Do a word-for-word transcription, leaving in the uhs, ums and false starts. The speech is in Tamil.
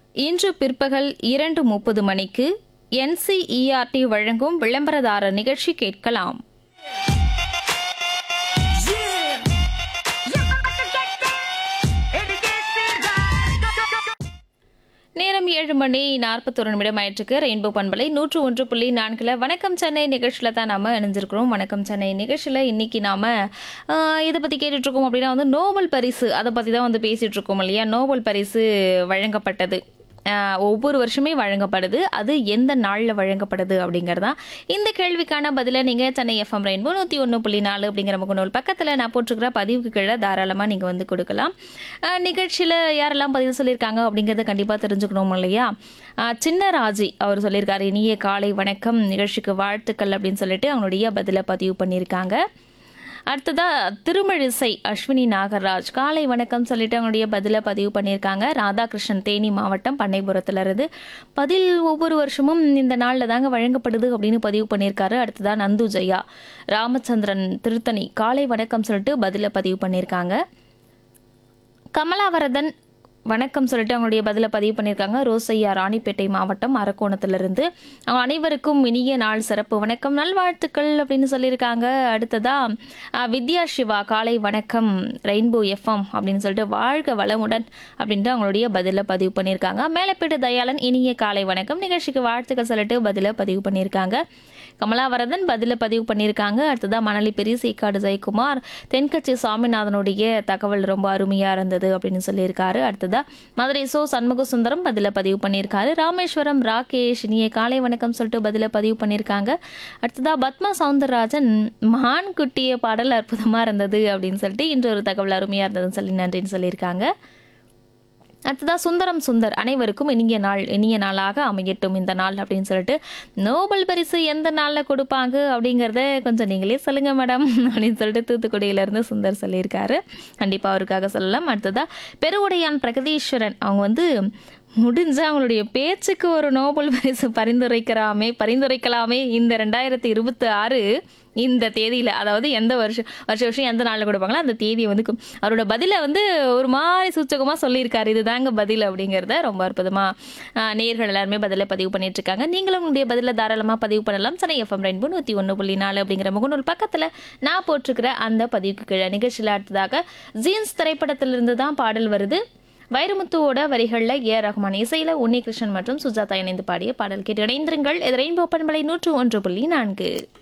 இன்று பிற்பகல் இரண்டு முப்பது மணிக்கு என்சிஇஆர்டி வழங்கும் விளம்பரதாரர் நிகழ்ச்சி கேட்கலாம். நேரம் ஏழு மணி நாற்பத்தொரு நிமிடம் ஆயிற்றுக்கு. ரெயின்போ பண்பலை நூற்று ஒன்று புள்ளி நான்குல வணக்கம் சென்னை நிகழ்ச்சியில் தான் நாம இணைஞ்சிருக்கிறோம். வணக்கம் சென்னை நிகழ்ச்சியில் இன்னைக்கு நாம இதை பற்றி கேட்டுட்டு இருக்கோம் அப்படின்னா வந்து நோபல் பரிசு அதை பற்றி தான் வந்து பேசிட்டு இருக்கோம் இல்லையா. நோபல் பரிசு வழங்கப்பட்டது ஒவ்வொரு வருஷமே வழங்கப்படுது. அது எந்த நாளில் வழங்கப்படுது அப்படிங்கிறதா இந்த கேள்விக்கான பதிலை நீங்கள் சென்னை எஃப்எம் ரெயின்போ நூற்றி ஒன்று புள்ளி நாலு அப்படிங்கிற முகநூல் பக்கத்தில் நான் போட்டிருக்கிற பதிவுக்கு கீழே தாராளமாக நீங்கள் வந்து கொடுக்கலாம். நிகழ்ச்சியில் யாரெல்லாம் பதிவு சொல்லியிருக்காங்க அப்படிங்கிறத கண்டிப்பாக தெரிஞ்சுக்கணும் இல்லையா. சின்ன ராஜி அவர் சொல்லியிருக்காரு, இனிய காலை வணக்கம், நிகழ்ச்சிக்கு வாழ்த்துக்கள் அப்படின்னு சொல்லிட்டு அவங்களுடைய பதிலை பதிவு பண்ணியிருக்காங்க. அடுத்ததா திருமழிசை அஸ்வினி நாகராஜ் காலை வணக்கம் சொல்லிட்டு அவங்களுடைய பதிலை பதிவு பண்ணியிருக்காங்க. ராதாகிருஷ்ணன் தேனி மாவட்டம் பண்ணைபுரத்திலிருந்து பதில் ஒவ்வொரு வருஷமும் இந்த நாளில் தாங்க வழங்கப்படுது அப்படின்னு பதிவு பண்ணியிருக்காரு. அடுத்ததா நந்து ஜெயா ராமச்சந்திரன் திருத்தணி காலை வணக்கம் சொல்லிட்டு பதிலை பதிவு பண்ணியிருக்காங்க. கமலாவரதன் வணக்கம் சொல்லிட்டு அவங்களுடைய பதிலை பதிவு பண்ணியிருக்காங்க. ரோசையா ராணிப்பேட்டை மாவட்டம் அரக்கோணத்திலிருந்து அவங்க அனைவருக்கும் இனிய நாள் சிறப்பு வணக்கம் நல்வாழ்த்துக்கள் அப்படின்னு சொல்லியிருக்காங்க. அடுத்ததா வித்யா சிவா காலை வணக்கம் ரெயின்போ எஃப்எம் அப்படின்னு சொல்லிட்டு வாழ்க வளமுடன் அப்படின்ட்டு அவங்களுடைய பதிலை பதிவு பண்ணியிருக்காங்க. மேலப்பேட்டு தயாளன் இனிய காலை வணக்கம் நிகழ்ச்சிக்கு வாழ்த்துக்கள் சொல்லிட்டு பதிலை பதிவு பண்ணியிருக்காங்க. கமலாவரதன் பதில பதிவு பண்ணியிருக்காங்க. அடுத்ததான் மணலி பெரிய சீக்காடு ஜெயக்குமார் தென்கட்சி சாமிநாதனுடைய தகவல் ரொம்ப அருமையாக இருந்தது அப்படின்னு சொல்லியிருக்காரு. அடுத்ததா மதுரை சோ சண்முக சுந்தரம் பதில பதிவு பண்ணியிருக்காரு. ராமேஸ்வரம் ராகேஷ் இனிய காலை வணக்கம் சொல்லிட்டு பதில பதிவு பண்ணியிருக்காங்க. அடுத்ததா பத்மா சவுந்தரராஜன் மான் குட்டிய பாடல் அற்புதமாக இருந்தது அப்படின்னு சொல்லிட்டு இன்று ஒரு தகவல் அருமையாக இருந்ததுன்னு சொல்லி நன்றின்னு சொல்லியிருக்காங்க. அடுத்ததா சுந்தரம் சுந்தர் அனைவருக்கும் இனிய நாள் இனிய நாளாக அமையட்டும் இந்த நாள் அப்படின்னு சொல்லிட்டு நோபல் பரிசு எந்த நாளில் கொடுப்பாங்க அப்படிங்கிறத கொஞ்சம் நீங்களே சொல்லுங்க மேடம் அப்படின்னு சொல்லிட்டு தூத்துக்குடியிலேருந்து சுந்தர் சொல்லியிருக்காரு. கண்டிப்பாக அவருக்காக சொல்லலாம். அடுத்ததா பெருவுடையான் பிரகதீஸ்வரன் அவங்க வந்து முடிஞ்ச அவங்களுடைய பேச்சுக்கு ஒரு நோபல் பரிசு பரிந்துரைக்கிறாமே பரிந்துரைக்கலாமே இந்த ரெண்டாயிரத்தி இருபத்தி ஆறு இந்த தேதியில், அதாவது எந்த வருஷம் வருஷ வருஷம் எந்த நாளில் கொடுப்பாங்களோ அந்த தேதியை வந்து அவரோட பதிலை வந்து ஒரு மாதிரி சூச்சகமாக சொல்லியிருக்காரு. இது தாங்க பதில் அப்படிங்கிறத ரொம்ப அற்புதமாக நேயர்கள் எல்லாருமே பதிலை பதிவு பண்ணிட்டு இருக்காங்க. நீங்களும் உங்களுடைய பதிலை தாராளமாக பதிவு பண்ணலாம். சென்னை எஃப்எம் ரெயின்போ நூற்றி ஒன்று புள்ளி நாலு அப்படிங்கிற முகநூல் பக்கத்தில் நான் போட்டிருக்கிற அந்த பதிவுக்கு கீழே நிகழ்ச்சியில் அடுத்ததாக ஜீன்ஸ் திரைப்படத்திலிருந்து தான் பாடல் வருது. வைரமுத்துவோட வரிகளில் ஏ ரஹ்மான் இசையில உன்னி கிருஷ்ணன் மற்றும் சுஜாதா இணைந்து பாடிய பாடல் கேட்டு இணைந்திருங்கள். இது ரெயின்போ பண்பலை நூற்று ஒன்று புள்ளி நான்கு.